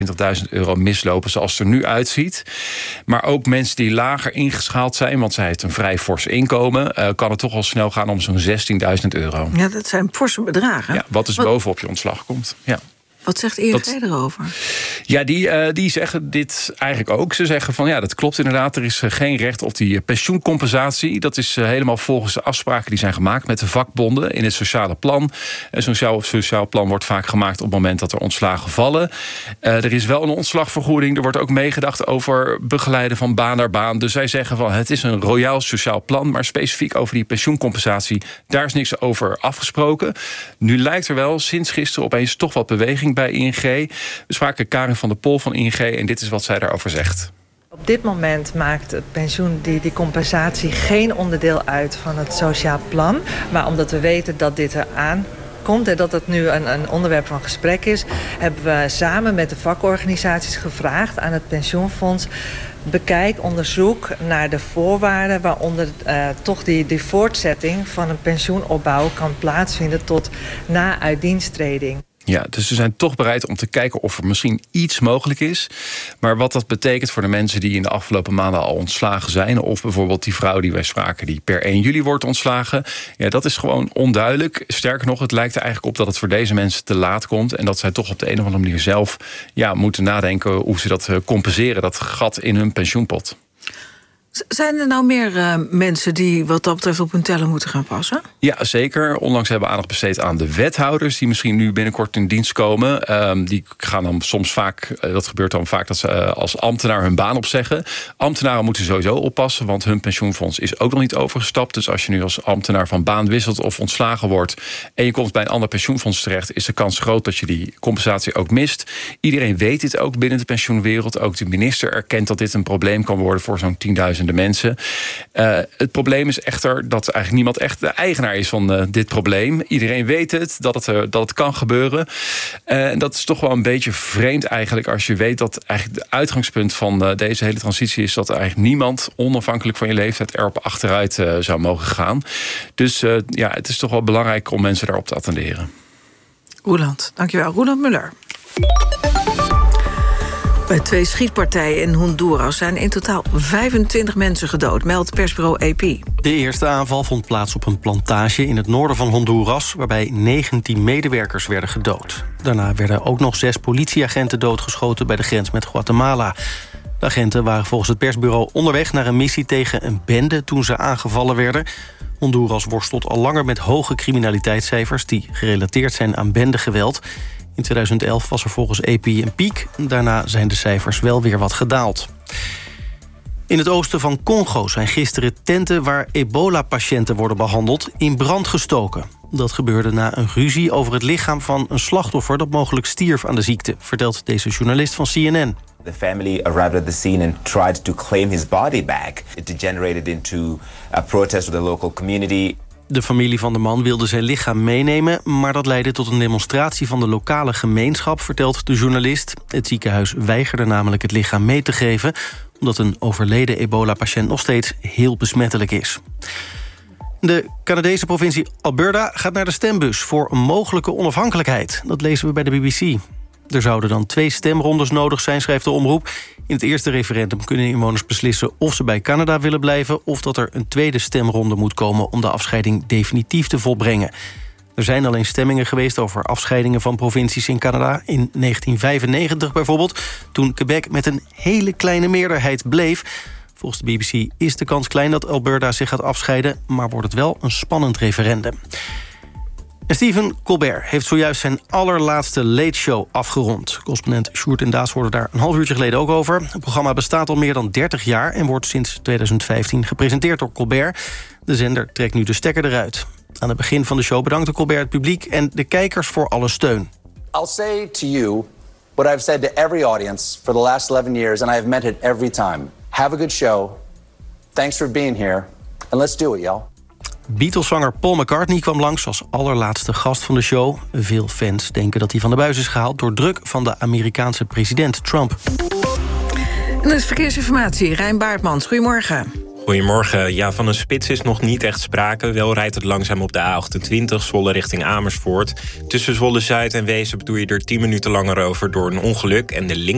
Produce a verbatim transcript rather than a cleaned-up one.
twintigduizend euro mislopen zoals het er nu uitziet. Maar ook mensen die lager ingeschaald zijn, want zij heeft een vrij fors inkomen, uh, kan het toch al snel gaan om zo'n zestienduizend euro. Ja, dat zijn forse bedragen. Ja, wat dus wat... bovenop je ontslag komt. Ja. Wat zegt I N G dat... erover? Ja, die, uh, die zeggen dit eigenlijk ook. Ze zeggen van ja, dat klopt inderdaad. Er is uh, geen recht op die pensioencompensatie. Dat is uh, helemaal volgens de afspraken die zijn gemaakt met de vakbonden in het sociale plan. Uh, Zo'n sociaal, sociaal plan wordt vaak gemaakt op het moment dat er ontslagen vallen. Uh, er is wel een ontslagvergoeding. Er wordt ook meegedacht over begeleiden van baan naar baan. Dus zij zeggen van het is een royaal sociaal plan, maar specifiek over die pensioencompensatie, daar is niks over afgesproken. Nu lijkt er wel sinds gisteren opeens toch wat beweging bij I N G. We spraken Karin van der Pol van I N G en dit is wat zij daarover zegt. Op dit moment maakt het pensioen, die, die compensatie, geen onderdeel uit van het sociaal plan. Maar omdat we weten dat dit eraan komt en dat het nu een, een onderwerp van gesprek is, hebben we samen met de vakorganisaties gevraagd aan het pensioenfonds: bekijk, onderzoek naar de voorwaarden waaronder uh, toch die, die voortzetting van een pensioenopbouw kan plaatsvinden tot na uitdiensttreding. Ja, dus ze zijn toch bereid om te kijken of er misschien iets mogelijk is. Maar wat dat betekent voor de mensen die in de afgelopen maanden al ontslagen zijn, of bijvoorbeeld die vrouw die wij spraken die per één juli wordt ontslagen, ja, dat is gewoon onduidelijk. Sterker nog, het lijkt er eigenlijk op dat het voor deze mensen te laat komt en dat zij toch op de een of andere manier zelf ja, moeten nadenken hoe ze dat compenseren, dat gat in hun pensioenpot. Zijn er nou meer uh, mensen die wat dat betreft op hun tellen moeten gaan passen? Ja, zeker. Onlangs hebben we aandacht besteed aan de wethouders die misschien nu binnenkort in dienst komen. Um, die gaan dan soms vaak, uh, dat gebeurt dan vaak dat ze uh, als ambtenaar hun baan opzeggen. Ambtenaren moeten sowieso oppassen, want hun pensioenfonds is ook nog niet overgestapt. Dus als je nu als ambtenaar van baan wisselt of ontslagen wordt en je komt bij een ander pensioenfonds terecht, is de kans groot dat je die compensatie ook mist. Iedereen weet dit ook binnen de pensioenwereld. Ook de minister erkent dat dit een probleem kan worden voor zo'n tienduizend de mensen. Uh, het probleem is echter dat eigenlijk niemand echt de eigenaar is van uh, dit probleem. Iedereen weet het, dat het, uh, dat het kan gebeuren. En uh, dat is toch wel een beetje vreemd eigenlijk als je weet dat eigenlijk het uitgangspunt van uh, deze hele transitie is dat er eigenlijk niemand onafhankelijk van je leeftijd erop achteruit uh, zou mogen gaan. Dus uh, ja, het is toch wel belangrijk om mensen daarop te attenderen. Roeland, dankjewel. Roeland Muller. Bij twee schietpartijen in Honduras zijn in totaal vijfentwintig mensen gedood, meldt persbureau A P. De eerste aanval vond plaats op een plantage in het noorden van Honduras, waarbij negentien medewerkers werden gedood. Daarna werden ook nog zes politieagenten doodgeschoten bij de grens met Guatemala. De agenten waren volgens het persbureau onderweg naar een missie tegen een bende toen ze aangevallen werden. Honduras worstelt al langer met hoge criminaliteitscijfers die gerelateerd zijn aan bendegeweld. In tweeduizend elf was er volgens A P een piek. Daarna zijn de cijfers wel weer wat gedaald. In het oosten van Congo zijn gisteren tenten waar ebola-patiënten worden behandeld in brand gestoken. Dat gebeurde na een ruzie over het lichaam van een slachtoffer dat mogelijk stierf aan de ziekte, vertelt deze journalist van C N N. The family arrived at the scene and tried to claim his body back. It degenerated into a protest with the local community. De familie van de man wilde zijn lichaam meenemen, maar dat leidde tot een demonstratie van de lokale gemeenschap, vertelt de journalist. Het ziekenhuis weigerde namelijk het lichaam mee te geven, omdat een overleden ebola-patiënt nog steeds heel besmettelijk is. De Canadese provincie Alberta gaat naar de stembus voor een mogelijke onafhankelijkheid. Dat lezen we bij de B B C. Er zouden dan twee stemrondes nodig zijn, schrijft de omroep. In het eerste referendum kunnen inwoners beslissen of ze bij Canada willen blijven, of dat er een tweede stemronde moet komen om de afscheiding definitief te volbrengen. Er zijn alleen stemmingen geweest over afscheidingen van provincies in Canada. In negentien vijfennegentig bijvoorbeeld, toen Quebec met een hele kleine meerderheid bleef. Volgens de B B C is de kans klein dat Alberta zich gaat afscheiden, maar wordt het wel een spannend referendum. En Stephen Colbert heeft zojuist zijn allerlaatste Late Show afgerond. Correspondent Sjoerd en Daas hoorden daar een half uurtje geleden ook over. Het programma bestaat al meer dan dertig jaar en wordt sinds tweeduizend vijftien gepresenteerd door Colbert. De zender trekt nu de stekker eruit. Aan het begin van de show bedankte Colbert het publiek en de kijkers voor alle steun. I'll say to you what I've said to every audience for the last eleven years, and I have meant it every time. Have a good show. Thanks for being here. And let's do it, y'all. Beatles-zanger Paul McCartney kwam langs als allerlaatste gast van de show. Veel fans denken dat hij van de buis is gehaald door druk van de Amerikaanse president Trump. En dat is verkeersinformatie. Rijn Baartmans, goedemorgen. Goedemorgen. Ja, van een spits is nog niet echt sprake. Wel rijdt het langzaam op de A achtentwintig, Zwolle richting Amersfoort. Tussen Zwolle-Zuid en Wezen doe je er tien minuten langer over door een ongeluk. En de linker